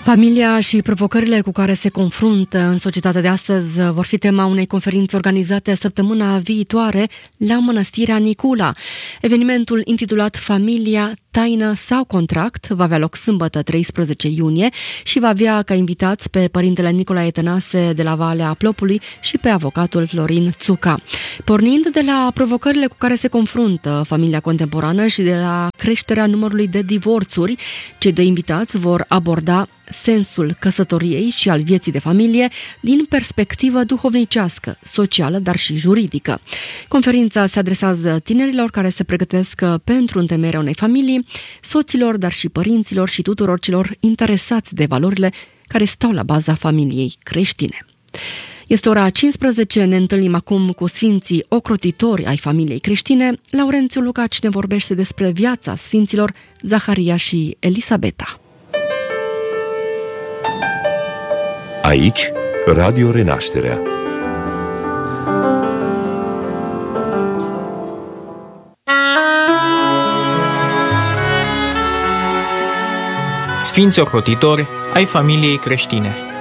Familia și provocările cu care se confruntă în societatea de astăzi vor fi tema unei conferințe organizate săptămâna viitoare la Mănăstirea Nicula. Evenimentul intitulat Familia, taină sau contract va avea loc sâmbătă 13 iunie și va avea ca invitați pe părintele Nicolae Tănase de la Valea Plopului și pe avocatul Florin Țuca. Pornind de la provocările cu care se confruntă familia contemporană și de la creșterea numărului de divorțuri, cei doi invitați vor aborda sensul căsătoriei și al vieții de familie din perspectivă duhovnicească, socială, dar și juridică. Conferința se adresează tinerilor care se pregătesc pentru întemeierea unei familii, soților, dar și părinților și tuturor celor interesați de valorile care stau la baza familiei creștine. Este ora 15, ne întâlnim acum cu sfinții ocrotitori ai familiei creștine. Laurențiu Lucaci ne vorbește despre viața sfinților Zaharia și Elisabeta. Aici, Radio Renașterea. Sfinți ocrotitori ai familiei creștine.